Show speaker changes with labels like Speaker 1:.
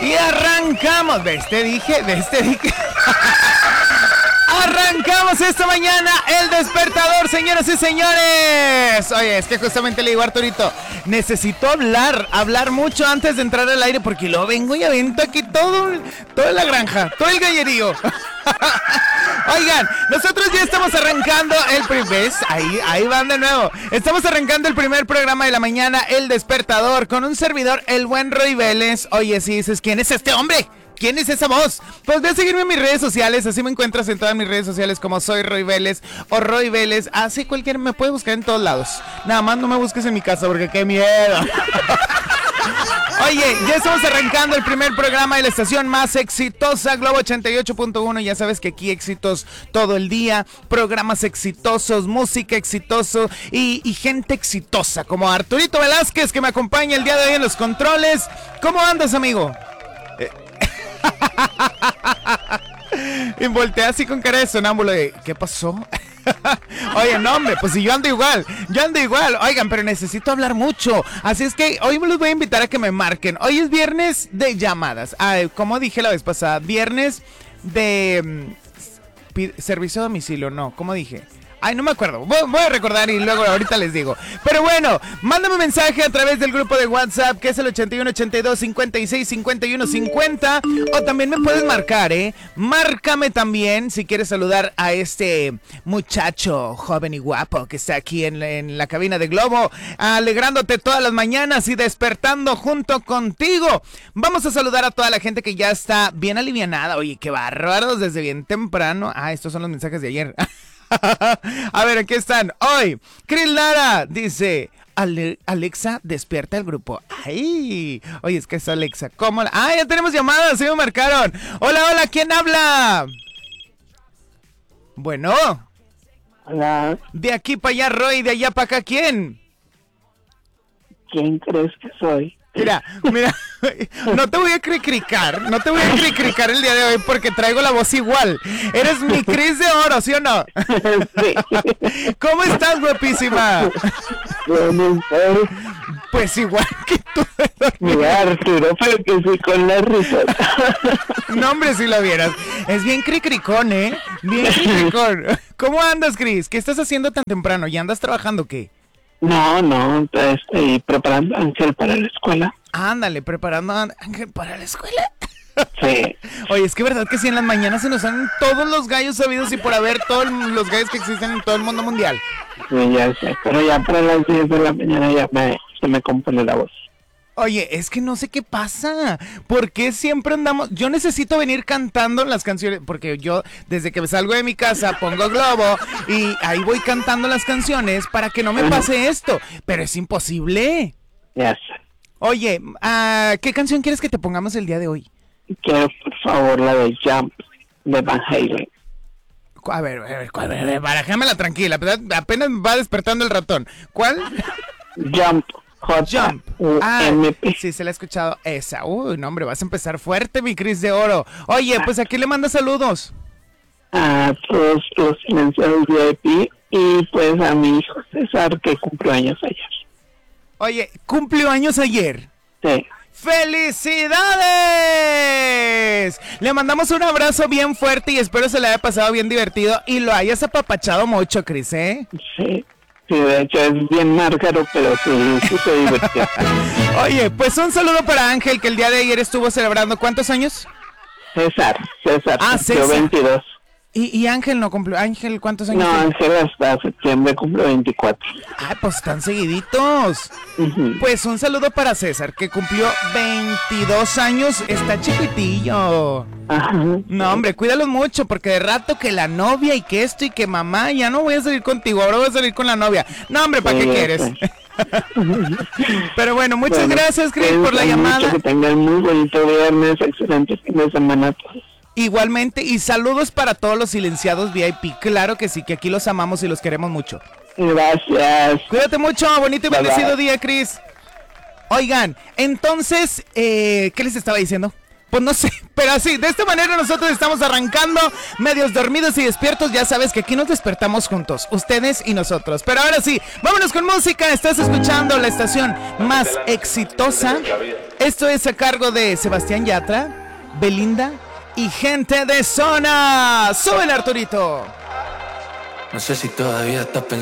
Speaker 1: Y arrancamos. ¿Ves? Te dije. Arrancamos esta mañana el despertador, señoras y señores. Oye, es que justamente le digo a Arturito, necesito hablar mucho antes de entrar al aire, porque luego vengo y avento aquí toda la granja, todo el gallerío. Oigan, nosotros ya estamos arrancando el primer... Ahí van de nuevo. Estamos arrancando el primer programa de la mañana, El Despertador, con un servidor, el buen Roy Vélez. Oye, si dices, ¿quién es este hombre? ¿Quién es esa voz? Pues ve a seguirme en mis redes sociales, así me encuentras en todas mis redes sociales como Soy Roy Vélez o Roy Vélez, así cualquiera me puede buscar en todos lados. Nada más no me busques en mi casa porque qué miedo. Oye, ya estamos arrancando el primer programa de la estación más exitosa, Globo 88.1. Ya sabes que aquí éxitos todo el día, programas exitosos, música exitoso y gente exitosa, como Arturito Velázquez, que me acompaña el día de hoy en los controles. ¿Cómo andas, amigo? Y voltea así con cara de sonámbulo de, ¿qué pasó? Oye, no, hombre, pues si yo ando igual. Oigan, pero necesito hablar mucho. Así es que hoy me los voy a invitar a que me marquen. Hoy es viernes de llamadas. Como dije la vez pasada, viernes de servicio a domicilio, no, ¿cómo dije? Ay, no me acuerdo, voy a recordar y luego ahorita les digo. Pero bueno, mándame un mensaje a través del grupo de WhatsApp, que es el 8182-565150. O también me puedes marcar, Márcame también si quieres saludar a este muchacho joven y guapo que está aquí en la cabina de Globo, alegrándote todas las mañanas y despertando junto contigo. Vamos a saludar a toda la gente que ya está bien alivianada. Oye, qué bárbaros, desde bien temprano. Estos son los mensajes de ayer. A ver, aquí están. Hoy, Cris Lara dice, Alexa, despierta el grupo. Ay, oye, es que es Alexa. ¿Cómo? Ya tenemos llamadas, sí me marcaron. Hola, ¿quién habla? Bueno.
Speaker 2: Hola.
Speaker 1: De aquí para allá, Roy, de allá para acá, ¿quién?
Speaker 2: ¿Quién crees que soy?
Speaker 1: Mira, no te voy a cricricar el día de hoy porque traigo la voz igual. Eres mi Cris de oro, ¿sí o no?
Speaker 2: Sí.
Speaker 1: ¿Cómo estás, guapísima?
Speaker 2: ¿Cómo estás?
Speaker 1: Pues igual que tú.
Speaker 2: Mira, Arturo, pero que sí con la risa.
Speaker 1: No, hombre, si lo vieras. Es bien cricricón, bien cricricón. ¿Cómo andas, Cris? ¿Qué estás haciendo tan temprano? ¿Ya andas trabajando o qué?
Speaker 2: No, estoy preparando a Ángel para la escuela.
Speaker 1: Ándale, preparando a Ángel para la escuela.
Speaker 2: Sí.
Speaker 1: Oye, es que verdad que sí, en las mañanas se nos salen todos los gallos sabidos y por haber todos los gallos que existen en todo el mundo mundial.
Speaker 2: Sí, ya sé, pero ya para las 10 de la mañana se me compone la voz.
Speaker 1: Oye, es que no sé qué pasa. ¿Por qué siempre andamos? Yo necesito venir cantando las canciones, porque yo desde que salgo de mi casa pongo Globo y ahí voy cantando las canciones para que no me pase esto. Pero es imposible.
Speaker 2: Ya sé.
Speaker 1: Oye, ¿qué canción quieres que te pongamos el día de hoy?
Speaker 2: Quiero, por favor, la de Jump de Van Halen.
Speaker 1: A ver, barájamela tranquila. Apenas va despertando el ratón. ¿Cuál?
Speaker 2: Jump.
Speaker 1: Jump.
Speaker 2: MP.
Speaker 1: Sí, se la he escuchado esa. Uy, no, hombre, vas a empezar fuerte, mi Cris de oro. Oye, pues ¿a quién le manda saludos?
Speaker 2: A todos los silenciados VIP y pues a mi hijo César, que cumplió años ayer.
Speaker 1: Oye, ¿cumplió años ayer?
Speaker 2: Sí.
Speaker 1: ¡Felicidades! Le mandamos un abrazo bien fuerte y espero se le haya pasado bien divertido y lo hayas apapachado mucho, Cris,
Speaker 2: Sí, de hecho es bien márgaro, pero sí se divirtió.
Speaker 1: Oye, pues un saludo para Ángel, que el día de ayer estuvo celebrando, ¿cuántos años?
Speaker 2: César.
Speaker 1: César.
Speaker 2: 22.
Speaker 1: ¿Y Ángel no cumplió? ¿Ángel cuántos años?
Speaker 2: No, Ángel hasta septiembre cumple 24.
Speaker 1: Pues están seguiditos.
Speaker 2: Uh-huh.
Speaker 1: Pues un saludo para César, que cumplió 22 años, está chiquitillo.
Speaker 2: Ajá.
Speaker 1: No, hombre, cuídalos mucho, porque de rato que la novia y que esto y que mamá, ya no voy a salir contigo, ahora voy a salir con la novia. No, hombre, ¿para qué quieres? Pero bueno, muchas gracias, Cris, por la llamada.
Speaker 2: Que tengan muy bonito viernes, excelente fin de semana a todos.
Speaker 1: Igualmente, y saludos para todos los silenciados VIP, claro que sí, que aquí los amamos y los queremos mucho.
Speaker 2: Gracias.
Speaker 1: Cuídate mucho, bonito y bendecido día, Cris. Oigan, entonces, ¿qué les estaba diciendo? Pues no sé, pero así, de esta manera nosotros estamos arrancando, medios dormidos y despiertos. Ya sabes que aquí nos despertamos juntos, ustedes y nosotros. Pero ahora sí, vámonos con música. Estás escuchando la estación más exitosa. Esto es a cargo de Sebastián Yatra, Belinda y Gente de Zona. ¡Súbele, Arturito!
Speaker 3: No sé si todavía estás pensando